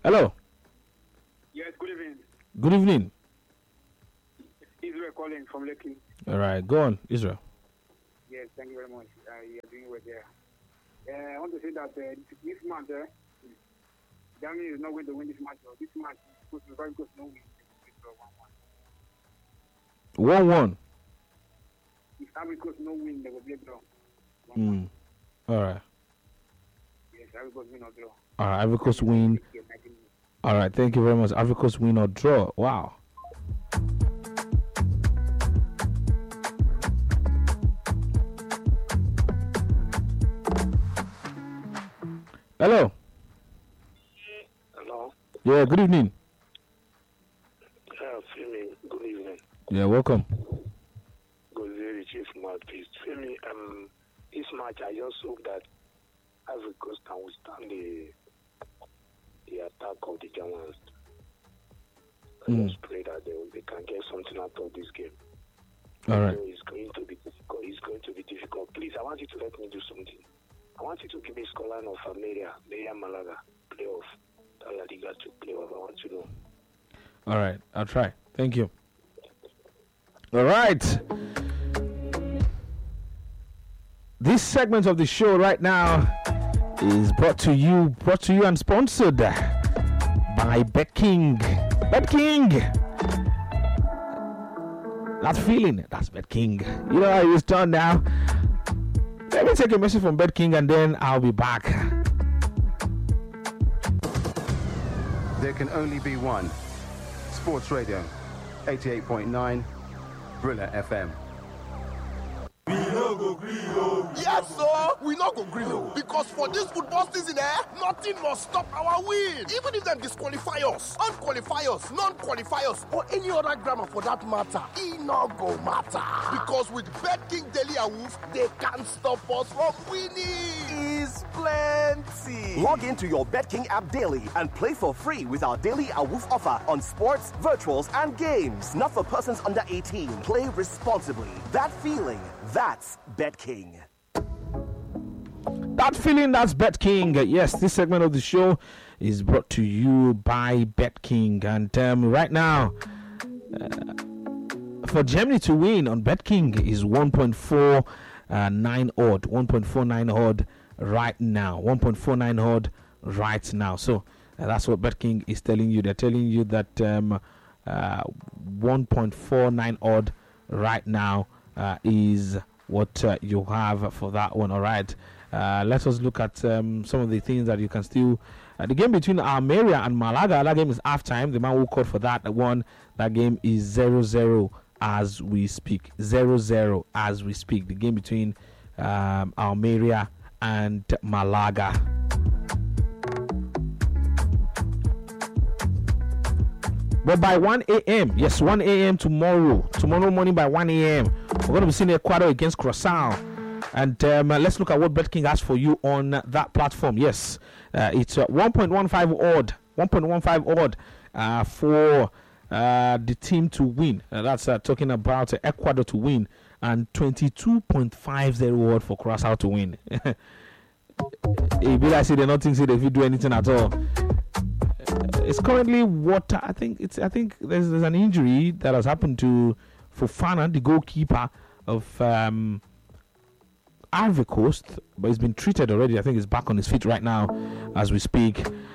Hello. Yes, good evening. Good evening. Israel calling from Lekki. All right, go on, Israel. Yes, thank you very much. You are doing well there. I want to say that this match, Germany is not going to win this match. This match is supposed to be very good. No win. 1-1. If Ivory Coast no win, they will be a draw. All right. Yes, Ivory Coast win or draw. All right, Ivory Coast win. All right, thank you very much. Ivory Coast win or draw. Wow. Hello. Hello. Yeah, good evening. Femi, good evening. Yeah, welcome. Good evening, Chief Mouthpiece. Femi, this match, I just hope that Ivory Coast can withstand the attack of the Germans. I just pray that they can get something out of this game. All right. It's going to be difficult. It's going to be difficult. Please, I want you to let me do something. I want you to give me a scoreline of Meria Malaga playoff. La Liga to playoff. I want to know. All right, I'll try. Thank you. All right. This segment of the show right now is brought to you and sponsored by BetKing. BetKing. That feeling, that's BetKing. You know how it's done now. Let me take a message from BetKing and then I'll be back. There can only be one. Sports Radio, 88.9, Brilla FM. Yes, sir. We not go green because for this football season, nothing must stop our win. Even if they disqualify us, unqualify us, non-qualify us, or any other grammar for that matter, it not go matter. Because with BetKing Daily Awoof, they can't stop us from winning. Is plenty. Log into your BetKing app daily and play for free with our daily Awoof offer on sports, virtuals, and games. Not for persons under 18. Play responsibly. That feeling, that's BetKing. That feeling, that's BetKing. Yes, this segment of the show is brought to you by BetKing. And right now, for Germany to win on BetKing is 1.49 odd. 1.49 odd right now. 1.49 odd right now. So that's what BetKing is telling you. They're telling you that 1.49 odd right now is what you have for that one. All right. Let us look at some of the things that you can still. The game between Almeria and Malaga, that game is halftime. The man who called for that one, that game is 0-0 as we speak. 0-0 as we speak. The game between Almeria and Malaga. But by 1 a.m., yes, 1 a.m. tomorrow morning by 1 a.m., we're going to be seeing Ecuador against Curaçao. And let's look at what BetKing has for you on that platform. Yes, it's 1.15 odd. 1.15 odd for the team to win. That's talking about Ecuador to win. And 22.50 odd for Curaçao to win. If you guys say they're not thinking if you do anything at all. It's currently what I think there's an injury that has happened to Fofana, the goalkeeper of Ivory Coast, but he's been treated already. I think he's back on his feet right now as we speak.